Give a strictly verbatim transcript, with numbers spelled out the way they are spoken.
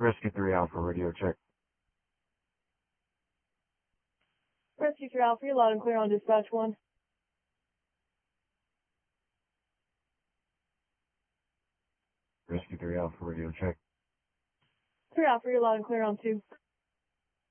Rescue three Alpha radio check. Rescue three Alpha, you're loud and clear on dispatch one. Rescue three Alpha radio check. three Alpha, you're loud and clear on two.